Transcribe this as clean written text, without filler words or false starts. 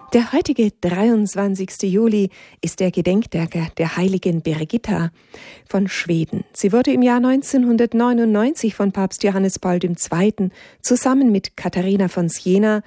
Der heutige 23. Juli ist der Gedenktag der heiligen Birgitta von Schweden. Sie wurde im Jahr 1999 von Papst Johannes Paul II. Zusammen mit Katharina von Siena